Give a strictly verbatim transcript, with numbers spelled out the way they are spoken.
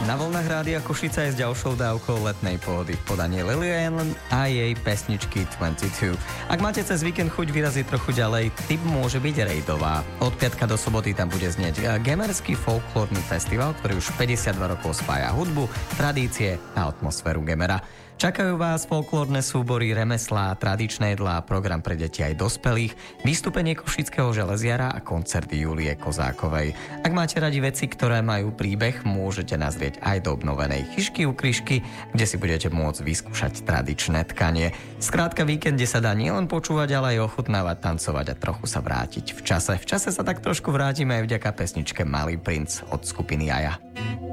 na vlnách Rádia Košica je s ďalšou dávkou letnej pohody v podaní Lily Allen a jej pesničky dvadsaťdva. Ak máte cez víkend chuť vyraziť trochu ďalej, tip môže byť rejdová. Od piatka do soboty tam bude znieť gemerský folklórny festival, ktorý už päťdesiatdva rokov spája hudbu, tradície a atmosféru gemera. Čakajú vás folklórne súbory, remeslá, tradičné jedlá, program pre deti aj dospelých, vystúpenie Košického železiara a koncerty Julie Kozákovej. Ak máte radi veci, ktoré majú príbeh, môžete nazrieť aj do obnovenej Chyšky u Kryšky, kde si budete môcť vyskúšať tradičné tkanie. Skrátka, víkende sa dá nielen počúvať, ale aj ochutnávať, tancovať a trochu sa vrátiť v čase. V čase sa tak trošku vrátime aj vďaka pesničke Malý princ od skupiny Jaja.